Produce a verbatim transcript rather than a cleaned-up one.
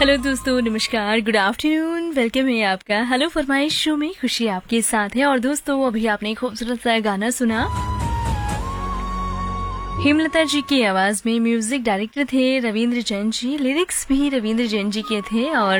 Hello दोस्तों, नमस्कार, good afternoon. Welcome है आपका हेलो फरमाइश शो में। खुशी आपके साथ है। और दोस्तों, अभी आपने एक खूबसूरत सा गाना सुना। हेमलता जी की आवाज में म्यूजिक डायरेक्टर थे रविंद्र जैन जी, लिरिक्स भी रविंद्र जैन जी के थे। और